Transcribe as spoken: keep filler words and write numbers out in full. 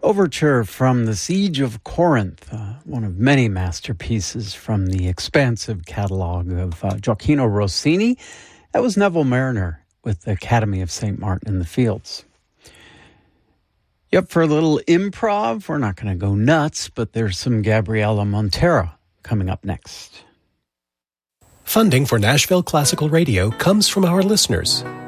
Overture from The Siege of Corinth, uh, one of many masterpieces from the expansive catalog of uh, Gioacchino Rossini. That was Neville Mariner with the Academy of Saint Martin in the Fields. You up for a little improv? We're not going to go nuts, but there's some Gabriela Montero coming up next. Funding for Nashville Classical Radio comes from our listeners.